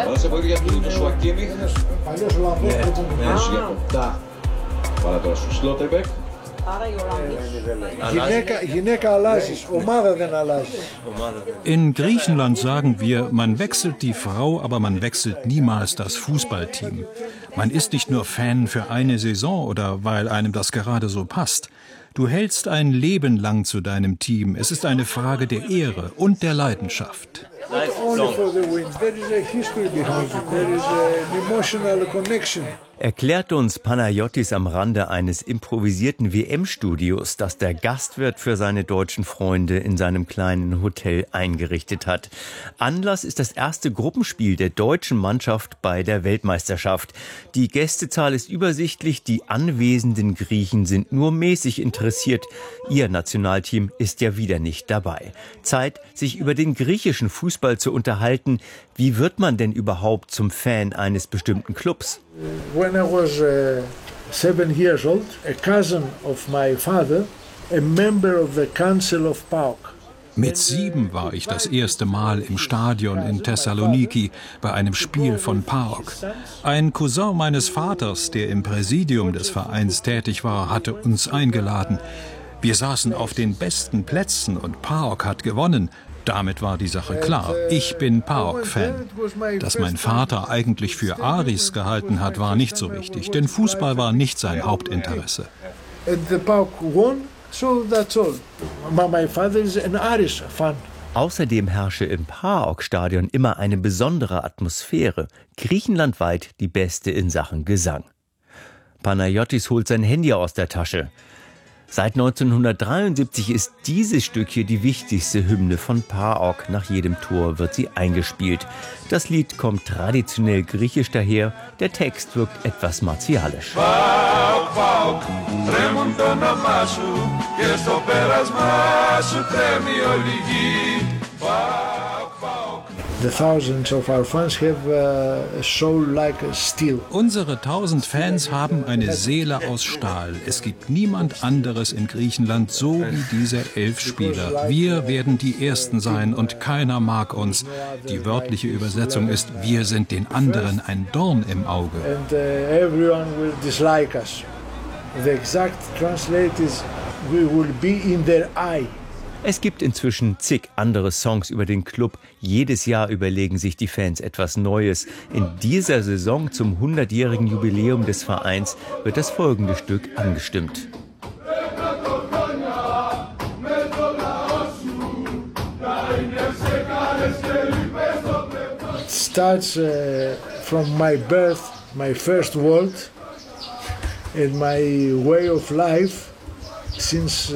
In Griechenland sagen wir, man wechselt die Frau, aber man wechselt niemals das Fußballteam. Man ist nicht nur Fan für eine Saison oder weil einem das gerade so passt. Du hältst ein Leben lang zu deinem Team. Es ist eine Frage der Ehre und der Leidenschaft. Erklärt uns Panayotis am Rande eines improvisierten WM-Studios, das der Gastwirt für seine deutschen Freunde in seinem kleinen Hotel eingerichtet hat. Anlass ist das erste Gruppenspiel der deutschen Mannschaft bei der Weltmeisterschaft. Die Gästezahl ist übersichtlich, die anwesenden Griechen sind nur mäßig interessiert. Ihr Nationalteam ist ja wieder nicht dabei. Zeit, sich über den griechischen Fußball zu unterhalten. Wie wird man denn überhaupt zum Fan eines bestimmten Clubs? When I was 7 years old, a cousin of my father, a member of the Council of PAOK. Mit 7 war ich das erste Mal im Stadion in Thessaloniki bei einem Spiel von PAOK. Ein Cousin meines Vaters, der im Präsidium des Vereins tätig war, hatte uns eingeladen. Wir saßen auf den besten Plätzen und PAOK hat gewonnen. Damit war die Sache klar. Ich bin PAOK-Fan. Dass mein Vater eigentlich für Aris gehalten hat, war nicht so wichtig, denn Fußball war nicht sein Hauptinteresse. Außerdem herrsche im PAOK-Stadion immer eine besondere Atmosphäre. Griechenlandweit die beste in Sachen Gesang. Panayotis holt sein Handy aus der Tasche. Seit 1973 ist dieses Stück hier die wichtigste Hymne von PAOK. Nach jedem Tor wird sie eingespielt. Das Lied kommt traditionell griechisch daher, der Text wirkt etwas martialisch. PAOK, PAOK, τρέμουν το όνομά σου και στο πέρασμά σου τρέμει όλη γη. PAOK, PAOK. The thousands of our fans have a soul like steel. Unsere 1000 Fans haben eine Seele aus Stahl. Es gibt niemand anderes in Griechenland so wie diese 11 Spieler. Wir werden die Ersten sein und keiner mag uns. Die wörtliche Übersetzung ist, wir sind den anderen ein Dorn im Auge. And everyone will dislike us. The exact translate is, we will be in their eye. Es gibt inzwischen zig andere Songs über den Club. Jedes Jahr überlegen sich die Fans etwas Neues. In dieser Saison zum 100-jährigen Jubiläum des Vereins wird das folgende Stück angestimmt. It starts from my birth, my first world, and my way of life. Since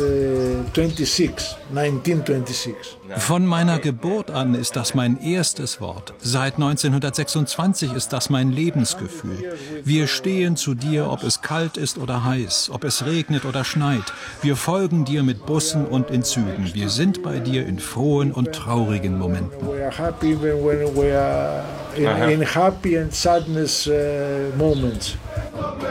1926. Von meiner Geburt an ist das mein erstes Wort. Seit 1926 ist das mein Lebensgefühl. Wir stehen zu dir, ob es kalt ist oder heiß, ob es regnet oder schneit. Wir folgen dir mit Bussen und in Zügen. Wir sind bei dir in frohen und traurigen Momenten. We are happy even when we are in happy and sadness moments.